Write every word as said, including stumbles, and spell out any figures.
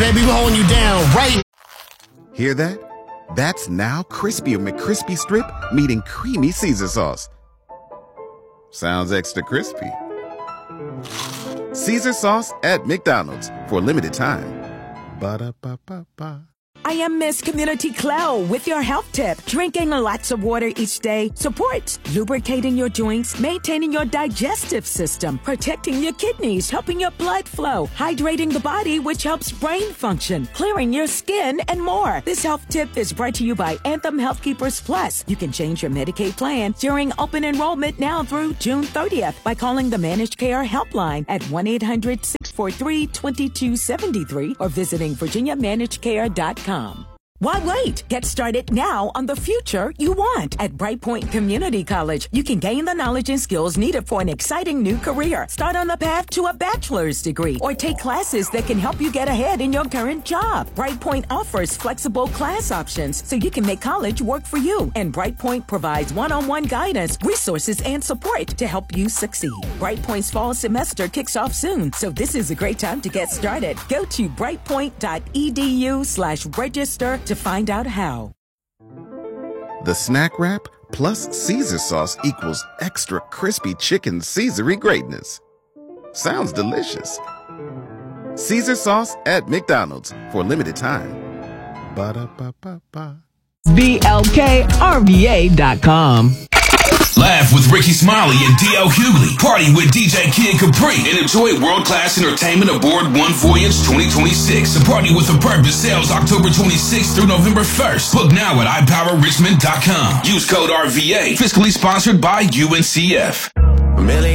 baby. We're holding you down, right? Hear that? That's now Crispy McCrispy Strip meeting Creamy Caesar Sauce. Sounds extra crispy. Caesar Sauce at McDonald's for a limited time. Ba-da-ba-ba-ba. I am Miss Community Clow with your health tip. Drinking lots of water each day supports lubricating your joints, maintaining your digestive system, protecting your kidneys, helping your blood flow, hydrating the body, which helps brain function, clearing your skin, and more. This health tip is brought to you by Anthem Health Keepers Plus. You can change your Medicaid plan during open enrollment now through June thirtieth by calling the Managed Care Helpline at one eight hundred, six four three, two two seven three or visiting virginia managed care dot com. Why wait? Get started now on the future you want. At Brightpoint Community College, you can gain the knowledge and skills needed for an exciting new career. Start on the path to a bachelor's degree or take classes that can help you get ahead in your current job. Brightpoint offers flexible class options so you can make college work for you. And Brightpoint provides one-on-one guidance, resources, and support to help you succeed. Brightpoint's fall semester kicks off soon, so this is a great time to get started. Go to brightpoint.edu slash register to find out how. The snack wrap plus Caesar sauce equals extra crispy chicken Caesary greatness. Sounds delicious. Caesar sauce at McDonald's for a limited time. Ba-da-ba-ba-ba. B L K R V A dot com. Laugh with Ricky Smiley and D L Hughley. Party with D J Kid Capri and enjoy world-class entertainment aboard One Voyage twenty twenty-six. A party with a purpose sails October twenty-sixth through November first. Book now at i power richmond dot com. Use code R V A. Fiscally sponsored by U N C F.